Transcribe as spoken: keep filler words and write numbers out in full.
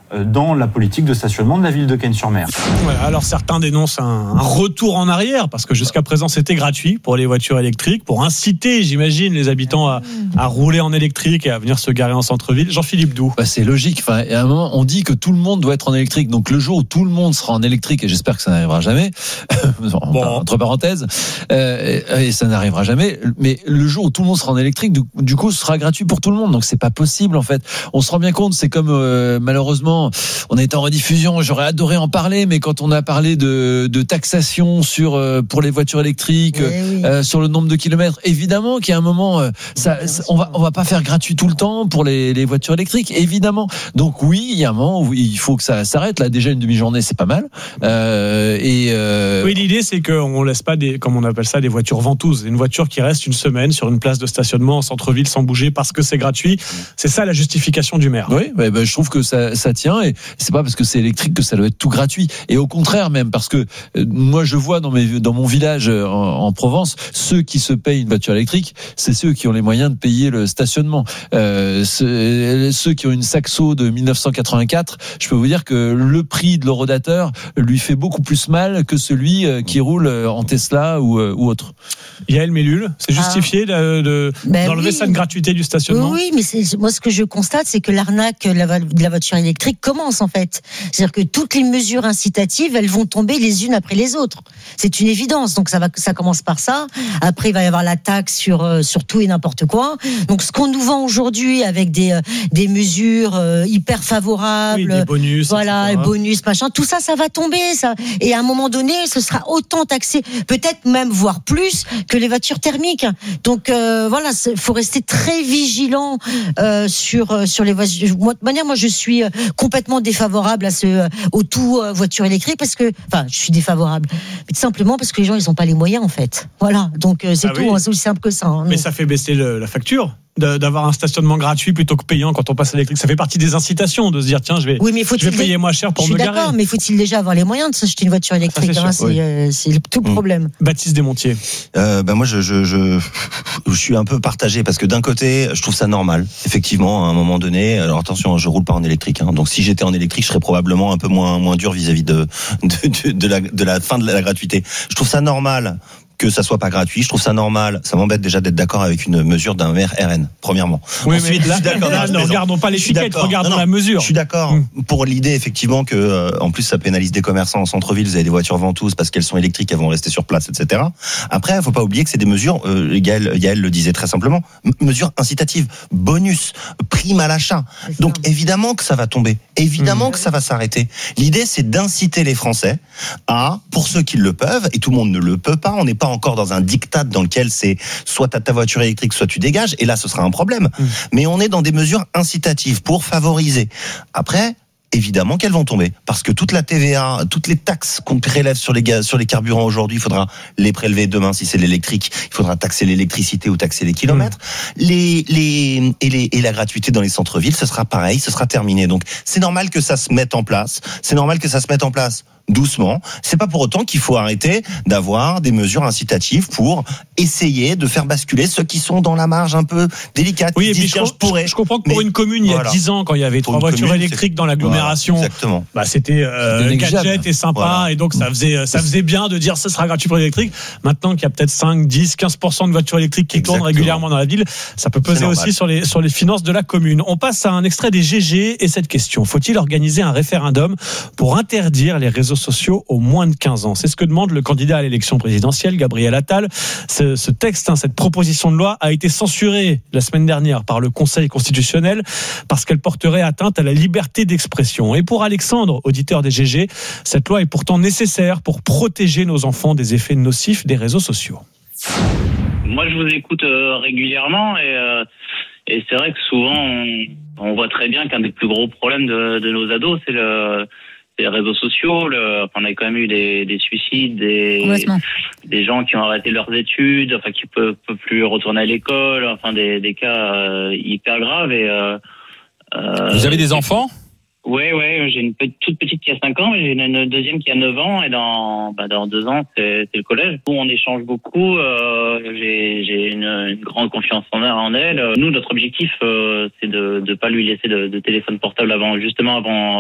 dans la politique de stationnement de la ville de Cagnes-sur-Mer. Ouais, alors certains dénoncent un, un retour en arrière parce que jusqu'à présent c'était gratuit pour les voitures électriques, pour inciter, j'imagine, les habitants à, à rouler en électrique et à venir se garer en centre-ville. Jean-Philippe Doux. Bah, c'est logique. Enfin, à un moment, on dit que tout le monde doit être en électrique. Donc le jour où tout le monde sera en électrique, et j'espère que ça n'arrivera jamais, bon. entre parenthèses, euh, et ça n'arrivera jamais. Mais le jour où tout le monde sera en électrique, du, du coup, ce sera gratuit pour tout le monde. Donc c'est pas possible en fait. On se rend bien compte. C'est comme euh, malheureusement, on a été en rediffusion. J'aurais adoré en parler, mais quand on a parlé de, de taxation sur euh, pour les voitures électriques, oui, oui. Euh, sur le nombre de kilomètres, évidemment qu'il y a un moment, euh, ça, ça, on va on va pas faire gratuit tout le temps pour les, les voitures électriques, évidemment. Donc oui, il y a un moment où il faut que ça s'arrête. Là, déjà une demi-journée, c'est pas mal. Euh, et euh... oui, l'idée c'est qu'on laisse pas des, comme on appelle ça, des voitures ventouses. Une voiture qui reste une semaine sur une place de stationnement en centre-ville sans bouger parce que c'est gratuit. C'est ça la justification du maire. Oui, bah, bah, je trouve que ça, ça tient et c'est pas parce que c'est électrique que ça doit être tout gratuit. Et au contraire même, parce que euh, moi je vois dans, mes, dans mon village en, en Provence, ceux qui se payent une voiture électrique, c'est ceux qui ont les moyens de payer le stationnement. Euh, ceux qui ont une Saxo de dix-neuf cent quatre-vingt-quatre, je peux vous dire que le prix de l'horodateur lui fait beaucoup plus mal que celui qui roule en Tesla ou, ou autre. Yael Mellul, c'est justifié ah. de, de, ben d'enlever oui. cette gratuité du stationnement? Oui, mais c'est, moi ce que je constate, c'est que l'arnaque de la, de la voiture électrique commence en fait. C'est-à-dire que toutes les mesures incitatives, elles vont tomber les unes après les autres. C'est une évidence. Donc ça va, ça commence par ça. Après, il va y avoir la taxe sur, sur tout et n'importe quoi. Donc ce qu'on nous vend aujourd'hui avec des, des mesures hyper favorables, oui, des bonus, voilà, bonus, machin, tout ça, ça va tomber. Ça. Et à un moment donné, ce sera autant taxé, peut-être même voire plus que les voitures thermiques. Donc euh, voilà, il faut rester très vigilant euh, sur sur les voitures. Moi, de manière, moi, je suis complètement défavorable à ce au tout euh, voiture électrique parce que, enfin, je suis défavorable, mais tout simplement parce que les gens, ils n'ont pas les moyens en fait. Voilà, donc euh, c'est ah tout, oui. hein, c'est aussi simple que ça. Hein. Mais ça fait baisser le, la facture. D'avoir un stationnement gratuit plutôt que payant quand on passe à l'électrique. Ça fait partie des incitations de se dire tiens je vais, oui, mais je vais payer moins cher pour me garer. Je suis d'accord, mais faut-il déjà avoir les moyens de s'acheter une voiture électrique? Ça, c'est, hein, c'est, oui. euh, c'est tout le problème. Mmh. Baptiste Desmontiers. Euh, ben moi je, je, je, je suis un peu partagé parce que d'un côté je trouve ça normal. Effectivement à un moment donné, alors attention je roule pas en électrique, hein, donc si j'étais en électrique je serais probablement un peu moins, moins dur vis-à-vis de, de, de, de, la, de la fin de la gratuité. Je trouve ça normal que ça soit pas gratuit, je trouve ça normal. Ça m'embête déjà d'être d'accord avec une mesure d'un maire R N, premièrement. Oui, Ensuite, mais là, là, là ne regardons pas l'étiquette, regardons non, non, la mesure. Je suis d'accord mmh. pour l'idée effectivement que, euh, en plus, ça pénalise des commerçants en centre-ville. Vous avez des voitures ventouses parce qu'elles sont électriques, elles vont rester sur place, et cetera. Après, il faut pas oublier que c'est des mesures. Euh, Yael, Yael le disait très simplement, m- mesures incitatives, bonus, prime à l'achat. Donc évidemment que ça va tomber, évidemment mmh. que ça va s'arrêter. L'idée, c'est d'inciter les Français à, pour ceux qui le peuvent, et tout le monde ne le peut pas, on n'est pas encore dans un diktat dans lequel c'est soit t'as ta voiture électrique, soit tu dégages, et là ce sera un problème. Mmh. Mais on est dans des mesures incitatives pour favoriser. Après, évidemment qu'elles vont tomber, parce que toute la T V A, toutes les taxes qu'on prélève sur les gaz, sur les carburants aujourd'hui, il faudra les prélever demain si c'est l'électrique. Il faudra taxer l'électricité ou taxer les kilomètres. Mmh. Les, les et les et la gratuité dans les centres-villes, ce sera pareil, ce sera terminé. Donc c'est normal que ça se mette en place. C'est normal que ça se mette en place doucement. C'est pas pour autant qu'il faut arrêter d'avoir des mesures incitatives pour essayer de faire basculer ceux qui sont dans la marge un peu délicate. Oui, et puis je, je, pourrais, je comprends que pour mais, une commune, il y a voilà. dix ans, quand il y avait trois voitures commune, électriques dans l'agglomération, voilà, exactement. Bah, c'était euh, gadget et sympa, voilà. et donc ça faisait, ça faisait bien de dire ce sera gratuit pour l'électrique. Maintenant qu'il y a peut-être cinq, dix, quinze pour cent de voitures électriques qui exactement. tournent régulièrement dans la ville, ça peut peser aussi sur les, sur les finances de la commune. On passe à un extrait des G G et cette question. Faut-il organiser un référendum pour interdire les réseaux sociaux aux moins de quinze ans? C'est ce que demande le candidat à l'élection présidentielle, Gabriel Attal. Ce, ce texte, hein, cette proposition de loi a été censurée la semaine dernière par le Conseil constitutionnel parce qu'elle porterait atteinte à la liberté d'expression. Et pour Alexandre, auditeur des G G, cette loi est pourtant nécessaire pour protéger nos enfants des effets nocifs des réseaux sociaux. Moi, je vous écoute euh, régulièrement et, euh, et c'est vrai que souvent, on, on voit très bien qu'un des plus gros problèmes de, de nos ados, c'est le... les réseaux sociaux, le, on a quand même eu des, des suicides, des, des gens qui ont arrêté leurs études, enfin qui peuvent, peuvent plus retourner à l'école, enfin des, des cas euh, hyper graves. Et, euh, Vous avez des enfants ? Oui, oui, j'ai une petite, toute petite qui a cinq ans, et j'ai une, une deuxième qui a neuf ans, et dans, bah, dans deux ans, c'est, c'est le collège. Nous, on échange beaucoup, euh, j'ai, j'ai une, une grande confiance en, en elle. Nous, notre objectif, euh, c'est de ne pas lui laisser de, de téléphone portable avant, justement avant